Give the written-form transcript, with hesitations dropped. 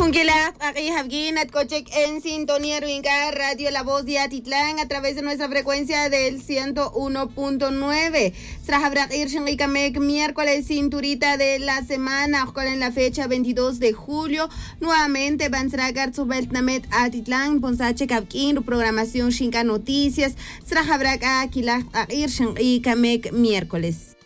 Junquilá, aquí Javguin, Atcochec en sintonía Ruinca, Radio La Voz de Atitlán, a través de nuestra frecuencia del 101.9. Strahabrak Irshenikamek, miércoles cinturita de la semana, con en la fecha 22 de julio. Nuevamente, Bansragar Subeltnamet Atitlán, Ponsache Javguin, programación Shinka Noticias. Strahabrak Akilak Irshenikamek, miércoles.